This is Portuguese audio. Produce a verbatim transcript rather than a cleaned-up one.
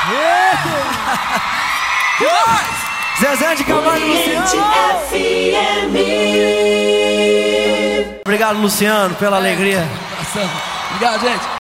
Zezé de Camargo e Luciano. Obrigado, Luciano, pela alegria. Obrigado, gente.